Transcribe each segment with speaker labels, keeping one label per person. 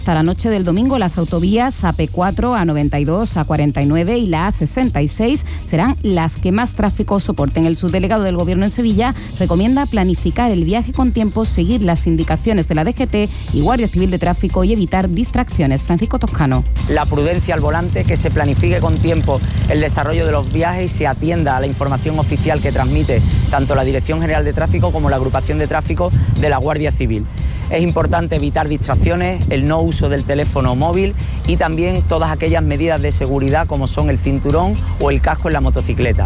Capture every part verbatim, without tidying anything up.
Speaker 1: Hasta la noche del domingo, las autovías A P cuatro, A noventa y dos, A cuarenta y nueve y la A sesenta y seis serán las que más tráfico soporten. El subdelegado del Gobierno en Sevilla recomienda planificar el viaje con tiempo, seguir las indicaciones de la D G T y Guardia Civil de Tráfico y evitar distracciones. Francisco Toscano.
Speaker 2: La prudencia al volante, que se planifique con tiempo el desarrollo de los viajes y se atienda a la información oficial que transmite tanto la Dirección General de Tráfico como la Agrupación de Tráfico de la Guardia Civil. Es importante evitar distracciones, el no uso del teléfono móvil y también todas aquellas medidas de seguridad como son el cinturón o el casco en la motocicleta.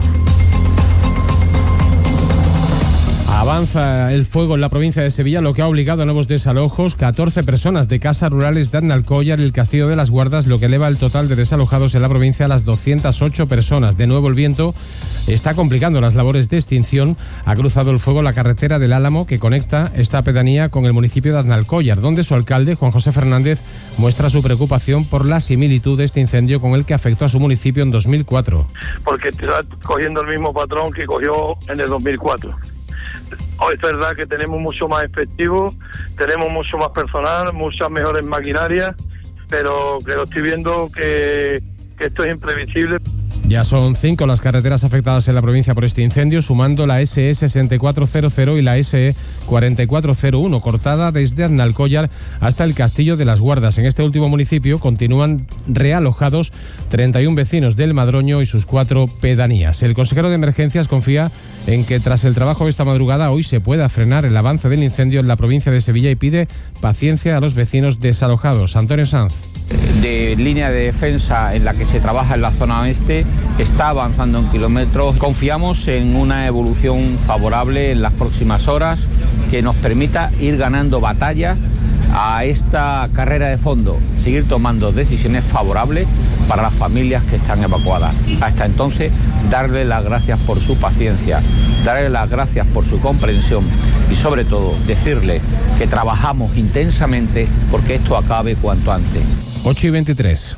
Speaker 3: Avanza el fuego en la provincia de Sevilla, lo que ha obligado a nuevos desalojos. catorce personas de casas rurales de Aznalcóllar y el Castillo de las Guardas, lo que eleva el total de desalojados en la provincia a las doscientas ocho personas. De nuevo el viento está complicando las labores de extinción. Ha cruzado el fuego la carretera del Álamo que conecta esta pedanía con el municipio de Aznalcóllar, donde su alcalde, Juan José Fernández, muestra su preocupación por la similitud de este incendio con el que afectó a su municipio en dos mil cuatro.
Speaker 4: Porque está cogiendo el mismo patrón que cogió en el dos mil cuatro. Hoy es verdad que tenemos mucho más efectivo, tenemos mucho más personal, muchas mejores maquinarias, pero que lo estoy viendo que, que esto es imprevisible.
Speaker 3: Ya son cinco las carreteras afectadas en la provincia por este incendio, sumando la S E sesenta y cuatro cero cero y la S E cuarenta y cuatro cero uno, cortada desde Aznalcóllar hasta el Castillo de las Guardas. En este último municipio continúan realojados treinta y uno vecinos del Madroño y sus cuatro pedanías. El consejero de Emergencias confía en que tras el trabajo de esta madrugada hoy se pueda frenar el avance del incendio en la provincia de Sevilla y pide paciencia a los vecinos desalojados. Antonio Sanz.
Speaker 5: De línea de defensa en la que se trabaja en la zona oeste está avanzando en kilómetros. Confiamos en una evolución favorable en las próximas horas que nos permita ir ganando batalla a esta carrera de fondo, seguir tomando decisiones favorables para las familias que están evacuadas. Hasta entonces, darle las gracias por su paciencia, darle las gracias por su comprensión y sobre todo decirle que trabajamos intensamente porque esto acabe cuanto antes.
Speaker 3: ocho y veintitrés.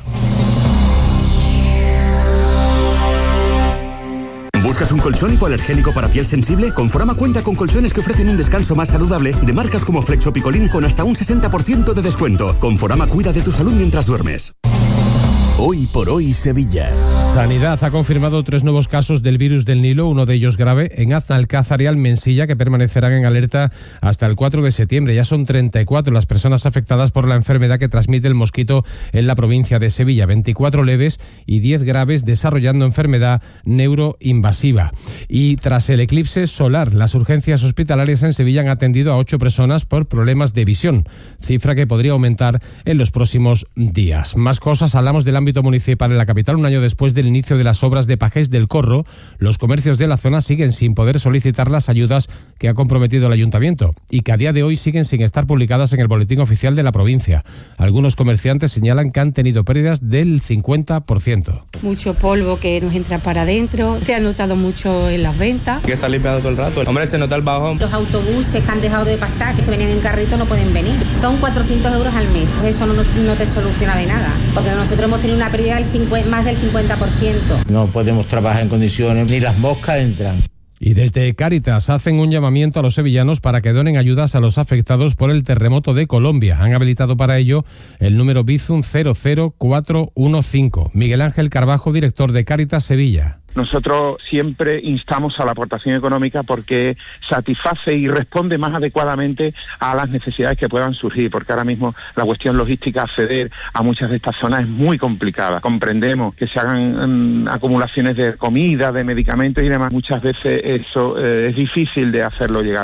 Speaker 6: ¿Buscas un colchón hipoalergénico para piel sensible? Conforama cuenta con colchones que ofrecen un descanso más saludable de marcas como Flexo Picolín con hasta un sesenta por ciento de descuento. Conforama cuida de tu salud mientras duermes.
Speaker 7: Hoy por hoy Sevilla.
Speaker 3: Sanidad ha confirmado tres nuevos casos del virus del Nilo, uno de ellos grave, en Aznalcázar y Almensilla, que permanecerán en alerta hasta el cuatro de septiembre. Ya son treinta y cuatro las personas afectadas por la enfermedad que transmite el mosquito en la provincia de Sevilla, veinticuatro leves y diez graves desarrollando enfermedad neuroinvasiva. Y tras el eclipse solar, las urgencias hospitalarias en Sevilla han atendido a ocho personas por problemas de visión, cifra que podría aumentar en los próximos días. Más cosas, hablamos del ámbito municipal en la capital. Un año después del inicio de las obras de Pajés del Corro, los comercios de la zona siguen sin poder solicitar las ayudas que ha comprometido el ayuntamiento y que a día de hoy siguen sin estar publicadas en el boletín oficial de la provincia. Algunos comerciantes señalan que han tenido pérdidas del cincuenta por ciento.
Speaker 8: Mucho polvo que nos entra para adentro, se ha notado mucho en las ventas.
Speaker 9: Que está limpiado todo el rato. Hombre, se nota el bajón.
Speaker 10: Los autobuses que han dejado de pasar, que venían en carrito, no pueden venir. Son cuatrocientos euros al mes. Eso no, no te soluciona de nada, porque nosotros hemos tenido una pérdida del cincuenta, más del cincuenta por ciento.
Speaker 11: No podemos trabajar en condiciones, ni las moscas entran.
Speaker 3: Y desde Cáritas hacen un llamamiento a los sevillanos para que donen ayudas a los afectados por el terremoto de Colombia. Han habilitado para ello el número Bizum cero cero cuatro uno cinco. Miguel Ángel Carbajo, director de Cáritas Sevilla.
Speaker 12: Nosotros siempre instamos a la aportación económica porque satisface y responde más adecuadamente a las necesidades que puedan surgir, porque ahora mismo la cuestión logística, acceder a muchas de estas zonas es muy complicada. Comprendemos que se hagan um, acumulaciones de comida, de medicamentos y demás. Muchas veces eso eh, es difícil de hacerlo llegar.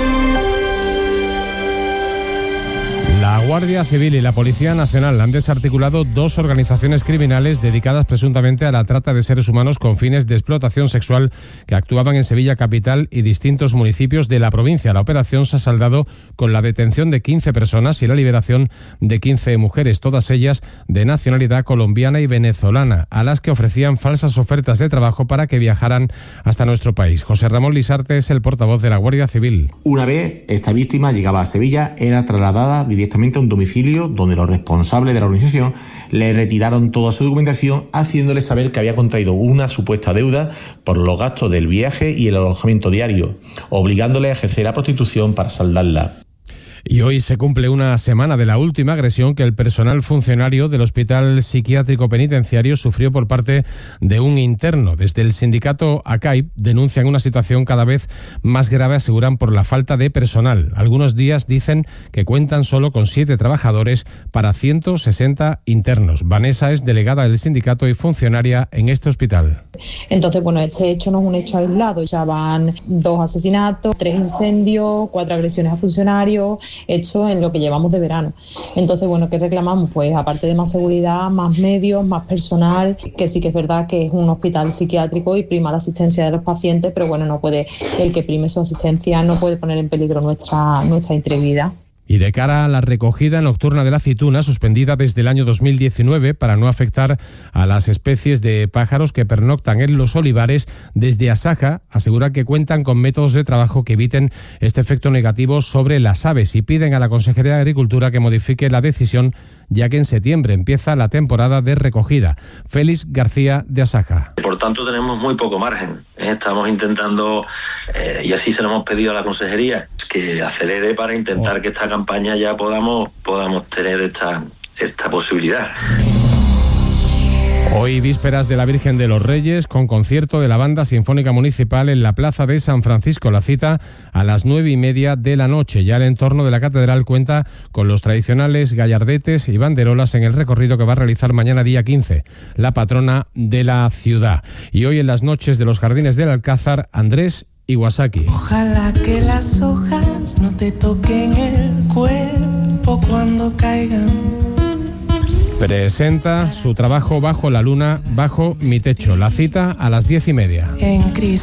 Speaker 3: La Guardia Civil y la Policía Nacional han desarticulado dos organizaciones criminales dedicadas presuntamente a la trata de seres humanos con fines de explotación sexual que actuaban en Sevilla capital y distintos municipios de la provincia. La operación se ha saldado con la detención de quince personas y la liberación de quince mujeres, todas ellas de nacionalidad colombiana y venezolana, a las que ofrecían falsas ofertas de trabajo para que viajaran hasta nuestro país. José Ramón Lisarte es el portavoz de la Guardia Civil.
Speaker 13: Una vez esta víctima llegaba a Sevilla, era trasladada directamente a un domicilio donde los responsables de la organización le retiraron toda su documentación, haciéndole saber que había contraído una supuesta deuda por los gastos del viaje y el alojamiento diario, obligándole a ejercer la prostitución para saldarla.
Speaker 3: Y hoy se cumple una semana de la última agresión que el personal funcionario del Hospital Psiquiátrico Penitenciario sufrió por parte de un interno. Desde el sindicato ACAIP denuncian una situación cada vez más grave, aseguran, por la falta de personal. Algunos días dicen que cuentan solo con siete trabajadores para ciento sesenta internos. Vanessa es delegada del sindicato y funcionaria en este hospital.
Speaker 14: Entonces, bueno, este hecho no es un hecho aislado. Ya van dos asesinatos, tres incendios, cuatro agresiones a funcionarios, hecho en lo que llevamos de verano. Entonces, bueno, ¿qué reclamamos? Pues aparte de más seguridad, más medios, más personal, que sí que es verdad que es un hospital psiquiátrico y prima la asistencia de los pacientes, pero bueno, no puede, el que prime su asistencia no puede poner en peligro nuestra, nuestra integridad.
Speaker 3: Y de cara a la recogida nocturna de la aceituna, suspendida desde el año dos mil diecinueve para no afectar a las especies de pájaros que pernoctan en los olivares, desde Asaja asegura que cuentan con métodos de trabajo que eviten este efecto negativo sobre las aves y piden a la Consejería de Agricultura que modifique la decisión, ya que en septiembre empieza la temporada de recogida. Félix García, de Asaja.
Speaker 15: Por tanto, tenemos muy poco margen. Estamos intentando, eh, y así se lo hemos pedido a la Consejería, que acelere para intentar que esta campaña ya podamos podamos tener esta esta posibilidad.
Speaker 3: Hoy, vísperas de la Virgen de los Reyes, con concierto de la Banda Sinfónica Municipal en la Plaza de San Francisco. La cita a las nueve y media de la noche. Ya el entorno de la catedral cuenta con los tradicionales gallardetes y banderolas en el recorrido que va a realizar mañana día quince, la patrona de la ciudad. Y hoy, en las noches de los Jardines del Alcázar, Andrés Iwasaki.
Speaker 16: Ojalá que las hojas no te toquen el cuerpo cuando caigan.
Speaker 3: Presenta su trabajo Bajo la Luna, Bajo mi Techo. La cita a las diez y media.
Speaker 16: En crisis.